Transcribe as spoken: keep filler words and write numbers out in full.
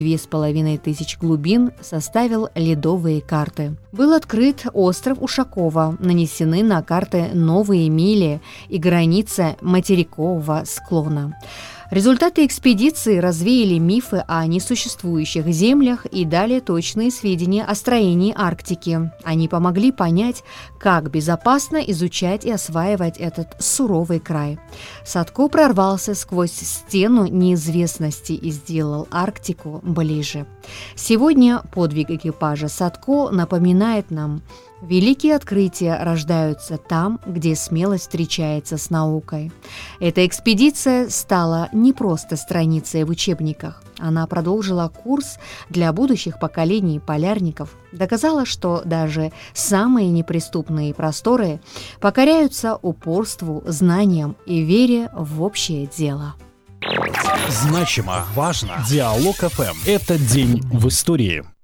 Две с половиной тысяч глубин составил ледовые карты. Был открыт остров Ушакова, нанесены на карты новые мили и граница материкового склона. Результаты экспедиции развеяли мифы о несуществующих землях и дали точные сведения о строении Арктики. Они помогли понять, как безопасно изучать и осваивать этот суровый край. Садко прорвался сквозь стену неизвестности и сделал Арктику ближе. Сегодня подвиг экипажа Садко напоминает нам: великие открытия рождаются там, где смелость встречается с наукой. Эта экспедиция стала не просто страницей в учебниках. Она продолжила курс для будущих поколений полярников, доказала, что даже самые неприступные просторы покоряются упорству, знаниям и вере в общее дело. Значимо, важно. Диалог эф эм. Это день в истории.